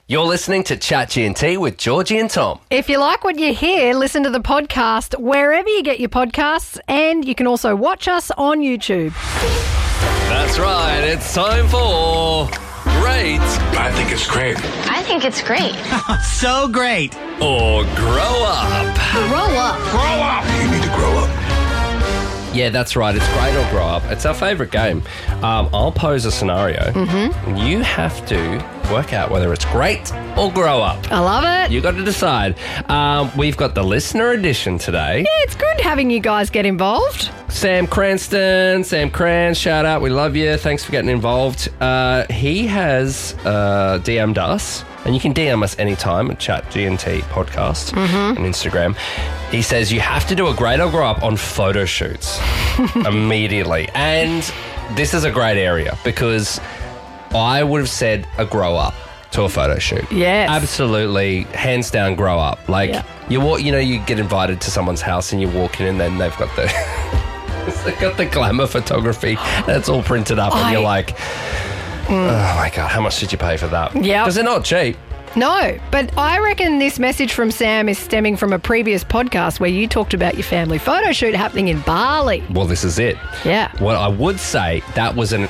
You're listening to Chat G&T with Georgie and Tom. If you like what you hear, listen to the podcast wherever you get your podcasts, and you can also watch us on YouTube. That's right, it's time for Great I think it's great. I think it's great. So great. or Grow Up. Grow up. Grow up. You need to grow up. Yeah, that's right, it's Great or Grow Up. It's our favourite game. I'll pose a scenario. And you have to work out whether it's great or grow up. I love it. You got to decide. We've got the listener edition today. Yeah, it's good having you guys get involved. Sam Cranston, Sam Crans, shout out. We love you. Thanks for getting involved. He has DM'd us, and you can DM us anytime at Chat G&T Podcast on Instagram. He says you have to do a great or grow up on photo shoots immediately. And this is a great area because I would have said a grow up to a photo shoot. Yes. Absolutely, hands down, grow up. Like, Yeah. you get invited to someone's house and you walk in and then they've got the they've got the glamour photography that's all printed up and you're like, oh my God, how much did you pay for that? Yep. Because they're not cheap. No, but I reckon this message from Sam is stemming from a previous podcast where you talked about your family photo shoot happening in Bali. Well, this is it. Yeah. What I would say, that was an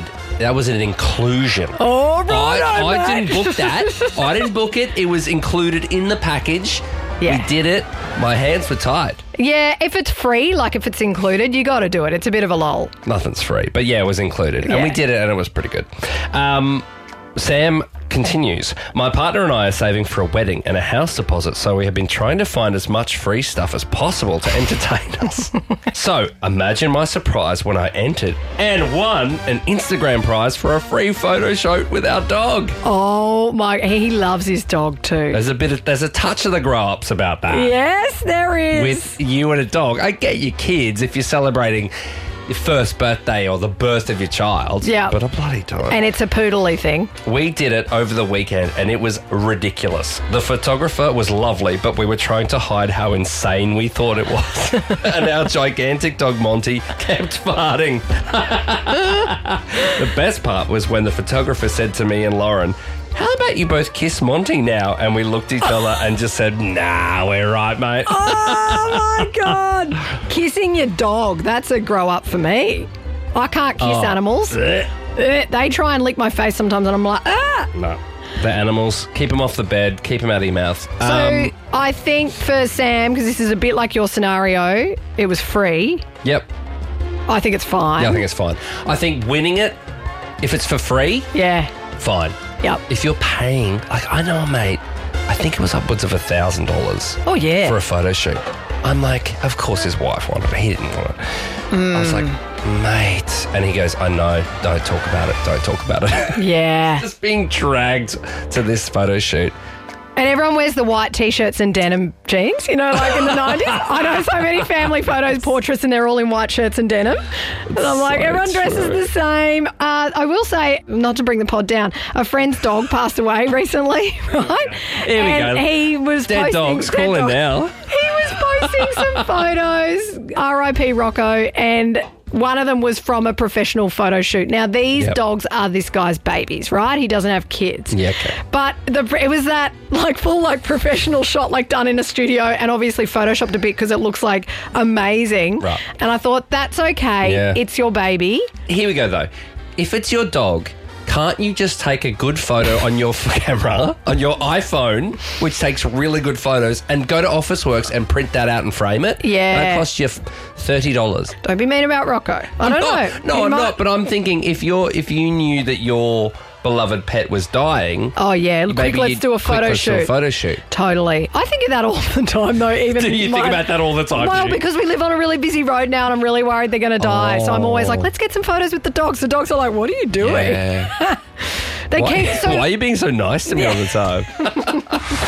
inclusion. Oh, right. I didn't book that. I didn't book it. It was included in the package. Yeah. We did it. My hands were tied. Yeah, if it's free, like if it's included, you got to do it. It's a bit of a lull. Nothing's free. But yeah, it was included. And we Yeah. did it and it was pretty good. Sam continues. My partner and I are saving for a wedding and a house deposit, so we have been trying to find as much free stuff as possible to entertain us. So imagine my surprise when I entered and won an Instagram prize for a free photo shoot with our dog. Oh, my, he loves his dog too. There's a touch of the grow-ups about that. Yes, there is. With you and a dog. I get your kids if you're celebrating your first birthday or the birth of your child. Yeah. But a bloody dog. And it's a poodly thing. We did it over the weekend and it was ridiculous. The photographer was lovely, but we were trying to hide how insane we thought it was. And our gigantic dog Monty kept farting. The best part was when the photographer said to me and Lauren, how about you both kiss Monty now? And we looked at each other and just said, nah, we're right, mate. Oh, my God. Kissing your dog, that's a grow up for me. I can't kiss animals. They try and lick my face sometimes and I'm like, ah. No. The animals, keep them off the bed, keep them out of your mouth. So I think for Sam, because this is a bit like your scenario, it was free. Yep. I think it's fine. Yeah, I think it's fine. I think winning it, if it's for free, Yeah. fine. Yep. If you're paying, like I know a mate, I think it was upwards of $1,000 Oh, yeah. for a photo shoot. I'm like, of course his wife wanted it. He didn't want it. I was like, mate. And he goes, I know, don't talk about it, don't talk about it. Yeah. Just being dragged to this photo shoot. And everyone wears the white T-shirts and denim jeans, you know, like in the 90s. I know so many family photos, portraits, and they're all in white shirts and denim. And I'm like, so everyone dresses true. the same. I will say, not to bring the pod down, a friend's dog passed away recently, right? Here we and go. he was Dead posting... dogs, call in now. He was posting some photos, R.I.P. Rocco, and one of them was from a professional photo shoot. Now, these Yep. dogs are this guy's babies, right? He doesn't have kids. Yeah, okay. But it was that full professional shot done in a studio and obviously photoshopped a bit because it looks amazing. Right. And I thought, that's okay. Yeah. It's your baby. Here we go, though. If it's your dog, can't you just take a good photo on your camera, on your iPhone, which takes really good photos, and go to Officeworks and print that out and frame it? Yeah. That costs you $30. Don't be mean about Rocco. I don't know. No, He I'm might- not. But I'm thinking if you knew that your beloved pet was dying. Oh, yeah. Quick, maybe let's you'd do a photo let's do shoot. a photo shoot. Totally. I think of that all the time, though. Even Do you think about that all the time? Well, do you? because we live on a really busy road now and I'm really worried they're going to die. So I'm always like, let's get some photos with the dogs. The dogs are like, what are you doing? Yeah. They Why keep... So are you being so nice to me all the time?